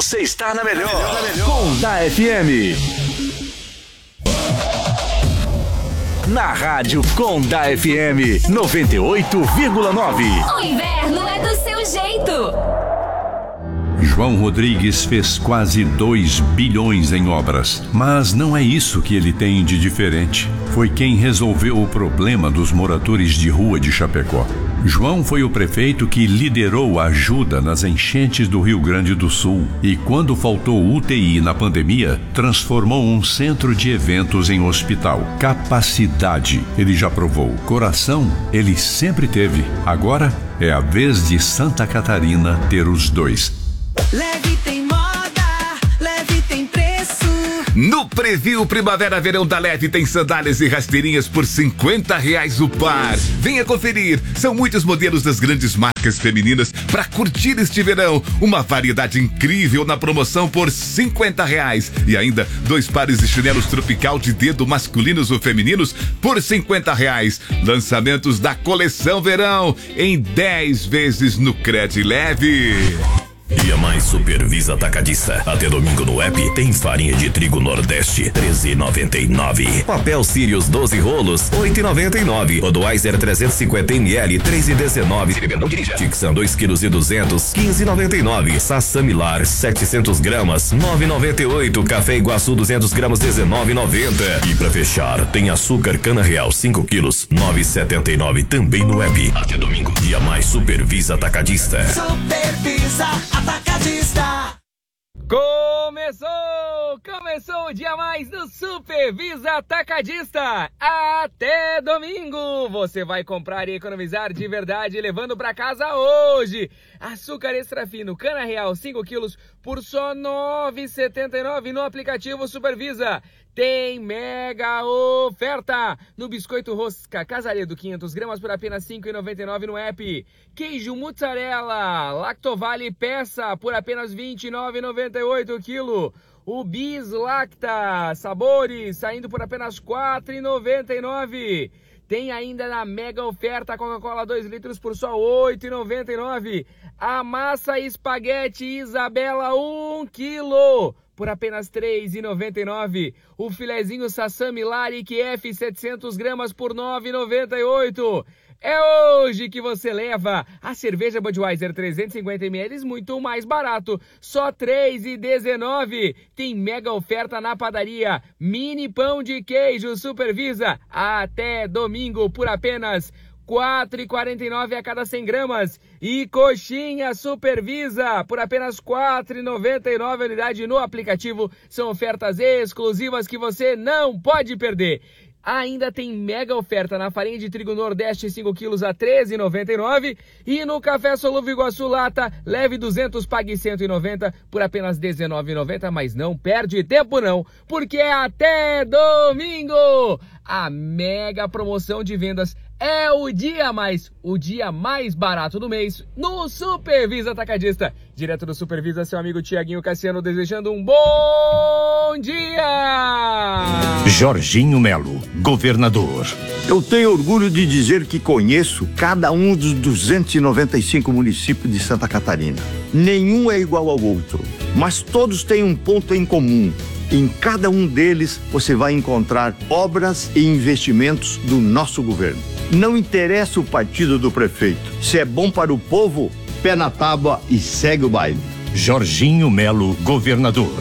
Você está na melhor. Com da FM. Na rádio com da FM 98,9. O inverno é do seu jeito. João Rodrigues fez quase 2 bilhões em obras, mas não é isso que ele tem de diferente. Foi quem resolveu o problema dos moradores de rua de Chapecó. João foi o prefeito que liderou a ajuda nas enchentes do Rio Grande do Sul e, quando faltou UTI na pandemia, transformou um centro de eventos em hospital. Capacidade, ele já provou. Coração, ele sempre teve. Agora é a vez de Santa Catarina ter os dois. Leve tem moda, Leve tem preço. No Preview Primavera-Verão da Leve tem sandálias e rasteirinhas por R$50 o par. Venha conferir, são muitos modelos das grandes marcas femininas para curtir este verão. Uma variedade incrível na promoção por R$50. E ainda 2 pares de chinelos tropical de dedo masculinos ou femininos por R$50. Lançamentos da coleção verão em 10 vezes no Cred Leve. Dia mais Supervisa Atacadista. Até domingo no app tem farinha de trigo Nordeste, R$13,99. Papel Sirius 12 rolos, R$8,99. Budweiser 350 ml, R$3,19. Tixan 2,2 kg, R$15,99. Sassamilar 700 gramas, R$9,98. Café Iguaçu 200 gramas, R$19,90. E pra fechar, tem açúcar Cana Real 5 quilos, R$9,79. Também no app. Até domingo, dia mais Supervisa Atacadista. Supervisa Atacadista. Começou o dia mais do Supervisa Atacadista. Até domingo você vai comprar e economizar de verdade levando para casa hoje. Açúcar extra fino Cana Real 5 quilos por só R$9,79 no aplicativo Supervisa. Tem mega oferta no biscoito rosca Casaredo 500 gramas por apenas R$5,99 no app. Queijo mussarela Lactovale peça por apenas R$29,98 o quilo. O Bis Lacta Sabores saindo por apenas R$4,99. Tem ainda na mega oferta Coca-Cola 2 litros por só R$8,99. A massa espaguete Isabela 1 quilo por apenas R$3,99. O filezinho Sassami Laric F 700 gramas por R$9,98. É hoje que você leva a cerveja Budweiser 350 ml muito mais barato, só R$3,19. Tem mega oferta na padaria, mini pão de queijo Supervisa, até domingo por apenas R$4,49 a cada 100 gramas. E coxinha Supervisa por apenas R$4,99 a unidade no aplicativo. São ofertas exclusivas que você não pode perder. Ainda tem mega oferta na farinha de trigo Nordeste 5 quilos a R$13,99 e no café solúvel Iguaçu Lata, leve 200, pague 190 por apenas R$19,90, mas não perde tempo não, porque é até domingo! A mega promoção de vendas é o dia mais barato do mês no Supervisa Atacadista. Direto do Supervisa, seu amigo Tiaguinho Cassiano desejando um bom dia! Jorginho Melo, governador. Eu tenho orgulho de dizer que conheço cada um dos 295 municípios de Santa Catarina. Nenhum é igual ao outro, mas todos têm um ponto em comum. Em cada um deles você vai encontrar obras e investimentos do nosso governo. Não interessa o partido do prefeito. Se é bom para o povo, pé na tábua e segue o baile. Jorginho Melo, governador,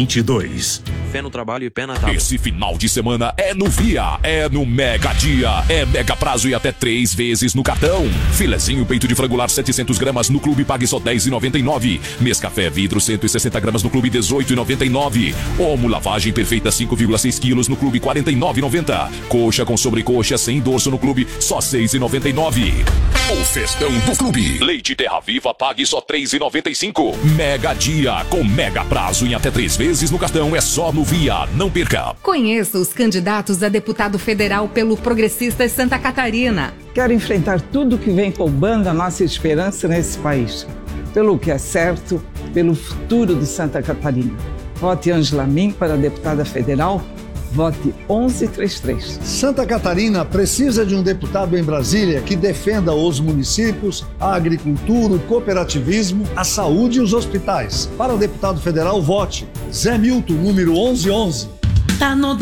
22. Fé no trabalho e pé na tábua. Esse final de semana é no Via, é no Mega Dia, é mega prazo e até 3 vezes no cartão. Filezinho peito de frangular 700 gramas no clube, pague só R$10,99. Mescafé vidro 160 gramas no clube, R$18,99. Omo lavagem perfeita 5,6 quilos no clube, R$49,90. Coxa com sobrecoxa sem dorso no clube, só R$6,99. O festão do clube. Leite Terra Viva, pague só R$3,95. Mega Dia, com mega prazo em até 3 vezes no cartão, é só no Via, não perca. Conheça os candidatos a deputado federal pelo Progressistas Santa Catarina. Quero enfrentar tudo que vem roubando a nossa esperança nesse país. Pelo que é certo, pelo futuro de Santa Catarina. Vote Ângela Min para deputada federal Vote 1133. Santa Catarina precisa de um deputado em Brasília que defenda os municípios, a agricultura, o cooperativismo, a saúde e os hospitais. Para deputado federal, vote Zé Milton, número 1111. Tá no